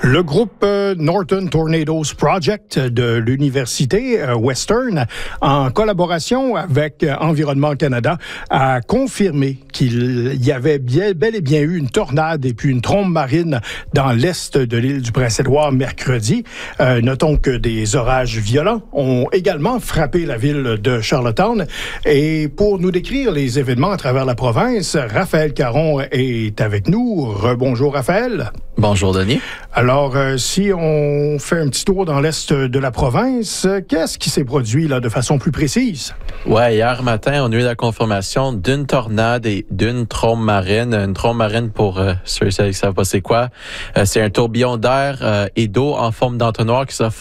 Le groupe Northern Tornadoes Project de l'Université Western, en collaboration avec Environnement Canada, a confirmé qu'il y avait bel et bien eu une tornade et puis une trombe marine dans l'est de l'île du Prince-Édouard mercredi. Notons que des orages violents ont également frappé la ville de Charlottetown. Et pour nous décrire les événements à travers la province, Raphaël Caron est avec nous. Rebonjour Raphaël. Bonjour Denis. Alors, si on fait un petit tour dans l'est de la province, qu'est-ce qui s'est produit là de façon plus précise? Ouais, hier matin, on a eu la confirmation d'une tornade et d'une trombe marine. Une trombe marine, pour ceux qui ne savent pas c'est quoi, c'est un tourbillon d'air et d'eau en forme d'entonnoir qui se